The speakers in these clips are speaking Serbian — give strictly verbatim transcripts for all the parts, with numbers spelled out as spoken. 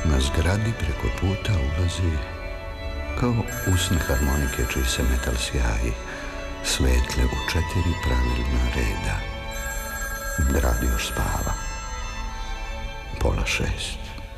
Na zgradi preko puta ulazi kao usne harmonike čiji se metal sjaji svetle u četiri pravilna reda. Grad još spava. Pola šest.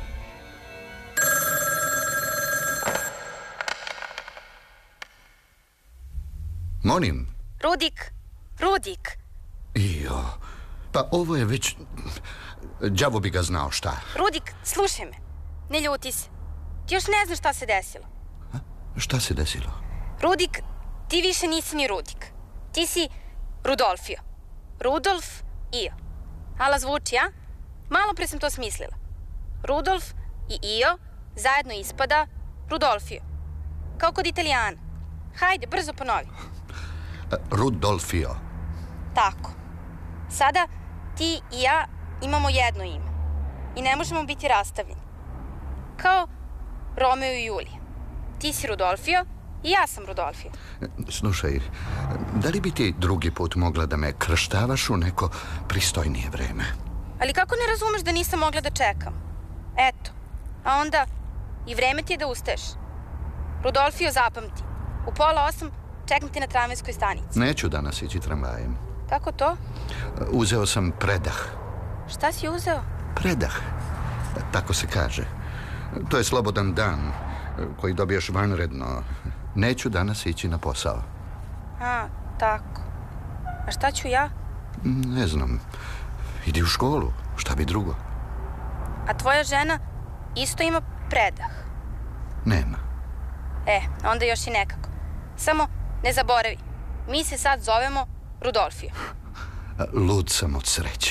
Molim. Rudik, Rudik. Jo, pa ovo je već... Đavo bi ga znao šta. Rudik, slušaj me. Ne ljuti se. Ti još ne znaš šta se desilo. A? Šta se desilo? Rudik, ti više nisi ni Rudik. Ti si Rudolfio. Rudolf Io. Ala zvuči, a? Malo pre sam to smislila. Rudolf i Io zajedno ispada Rudolfio. Kao kod Italijana. Hajde, brzo ponovi. Rudolfio. Tako. Sada ti i ja imamo jedno ime. I ne možemo biti rastavljeni. Kao Romeo i Julija. Ti si Rudolfio i ja sam Rudolfio. Slušaj, da li bi ti drugi put mogla da me krštavaš u neko pristojnije vreme? Ali kako ne razumeš da nisam mogla da čekam? Eto. A onda i vreme ti je da ustaješ. Rudolfio, zapamti. U pola osam čekam ti na tramvajskoj stanici. Neću danas ići tramvajem. Kako to? Uzeo sam predah. Šta si uzeo? Predah. Tako se kaže. To je slobodan dan koji dobiješ vanredno. Neću danas ići na posao. A, tako. A šta ću ja? Ne znam. Idi u školu. Šta bi drugo? A tvoja žena isto ima predah? Nema. E, onda još i nekako. Samo ne zaboravi. Mi se sad zovemo Rudolfio. Lud sam od sreće.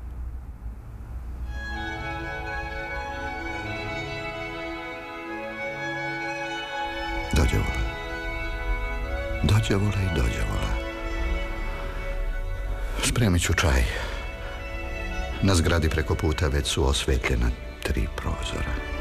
Dođe vola. Dođe vola i dođe vola. Spremit ću čaj. Na zgradi preko puta već su osvetljena tri prozora.